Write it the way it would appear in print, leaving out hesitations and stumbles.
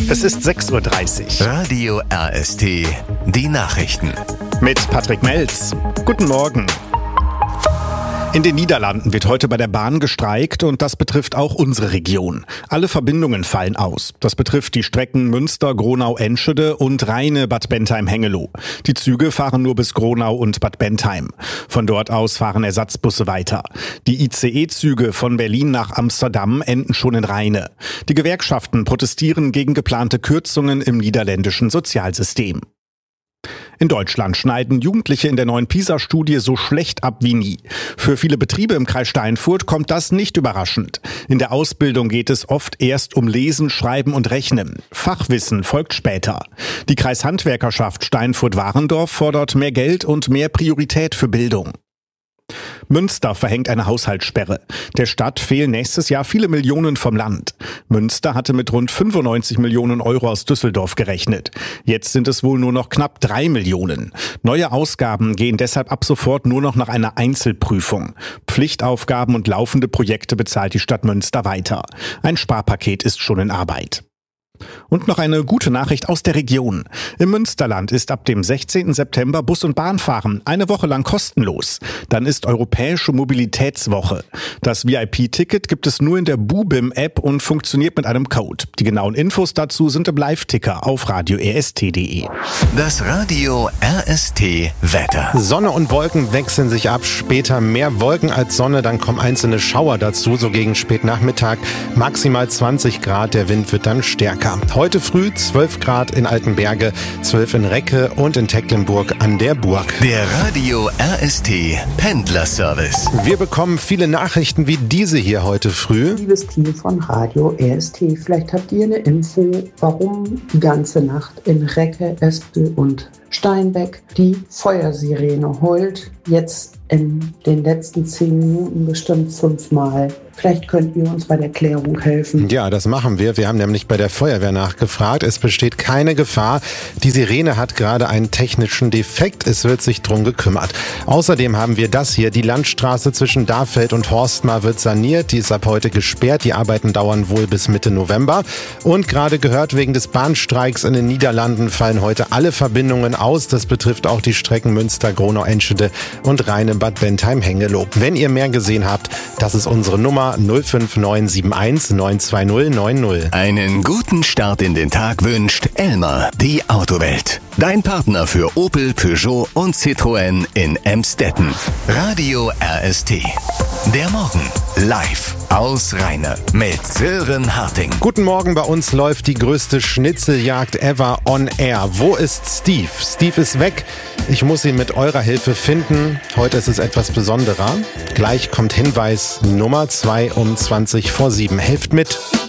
Es ist 6:30 Uhr. Radio RST, die Nachrichten. Mit Patrick Melz. Guten Morgen. In den Niederlanden wird heute bei der Bahn gestreikt und das betrifft auch unsere Region. Alle Verbindungen fallen aus. Das betrifft die Strecken Münster, Gronau, Enschede und Rheine, Bad Bentheim-Hengeloh. Die Züge fahren nur bis Gronau und Bad Bentheim. Von dort aus fahren Ersatzbusse weiter. Die ICE-Züge von Berlin nach Amsterdam enden schon in Rheine. Die Gewerkschaften protestieren gegen geplante Kürzungen im niederländischen Sozialsystem. In Deutschland schneiden Jugendliche in der neuen PISA-Studie so schlecht ab wie nie. Für viele Betriebe im Kreis Steinfurt kommt das nicht überraschend. In der Ausbildung geht es oft erst um Lesen, Schreiben und Rechnen. Fachwissen folgt später. Die Kreishandwerkerschaft Steinfurt-Warendorf fordert mehr Geld und mehr Priorität für Bildung. Münster verhängt eine Haushaltssperre. Der Stadt fehlen nächstes Jahr viele Millionen vom Land. Münster hatte mit rund 95 Millionen Euro aus Düsseldorf gerechnet. Jetzt sind es wohl nur noch knapp 3 Millionen. Neue Ausgaben gehen deshalb ab sofort nur noch nach einer Einzelprüfung. Pflichtaufgaben und laufende Projekte bezahlt die Stadt Münster weiter. Ein Sparpaket ist schon in Arbeit. Und noch eine gute Nachricht aus der Region. Im Münsterland ist ab dem 16. September Bus- und Bahnfahren eine Woche lang kostenlos. Dann ist Europäische Mobilitätswoche. Das VIP-Ticket gibt es nur in der Bubim-App und funktioniert mit einem Code. Die genauen Infos dazu sind im Live-Ticker auf radio-rst.de. Das Radio RST Wetter. Sonne und Wolken wechseln sich ab. Später mehr Wolken als Sonne, dann kommen einzelne Schauer dazu, so gegen Spätnachmittag. Maximal 20 Grad, der Wind wird dann stärker. Heute früh 12 Grad in Altenberge, 12 in Recke und in Tecklenburg an der Burg. Der Radio RST Pendlerservice. Wir bekommen viele Nachrichten wie diese hier heute früh. Liebes Team von Radio RST, vielleicht habt ihr eine Info, warum die ganze Nacht in Recke, Espel und Steinbeck die Feuersirene heult. Jetzt in den letzten 10 Minuten bestimmt 5-mal. Vielleicht könnt ihr uns bei der Klärung helfen. Ja, das machen wir. Wir haben nämlich bei der Feuerwehr nachgefragt. Es besteht keine Gefahr. Die Sirene hat gerade einen technischen Defekt. Es wird sich drum gekümmert. Außerdem haben wir das hier. Die Landstraße zwischen Dahfeld und Horstmar wird saniert. Die ist ab heute gesperrt. Die Arbeiten dauern wohl bis Mitte November. Und gerade gehört, wegen des Bahnstreiks in den Niederlanden fallen heute alle Verbindungen aus. Das betrifft auch die Strecken Münster, Gronau, Enschede und Rheine, Bad Bentheim-Hengeloh. Wenn ihr mehr gesehen habt, das ist unsere Nummer 05971 920 90. Einen guten Start in den Tag wünscht Elmar, die Autowelt. Dein Partner für Opel, Peugeot und Citroën in Emstetten. Radio RST. Der Morgen live aus Rheine mit Sören Harting. Guten Morgen, bei uns läuft die größte Schnitzeljagd ever on air. Wo ist Steve? Steve ist weg. Ich muss ihn mit eurer Hilfe finden. Heute ist es etwas besonderer. Gleich kommt Hinweis Nummer 2 um 20 vor 7. Helft mit.